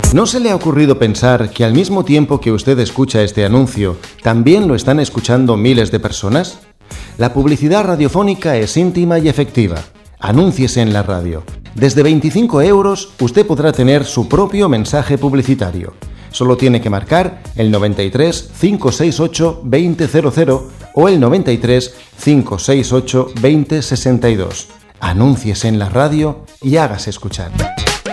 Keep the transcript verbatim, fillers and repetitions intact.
¿No se le ha ocurrido pensar que al mismo tiempo que usted escucha este anuncio, también lo están escuchando miles de personas? La publicidad radiofónica es íntima y efectiva. Anúnciese en la radio. Desde veinticinco euros usted podrá tener su propio mensaje publicitario. Solo tiene que marcar el noventa y tres, cinco seis ocho, veinte cero cero o el noventa y tres, cinco seis ocho, veinte sesenta y dos. Anúnciese en la radio y hágase escuchar.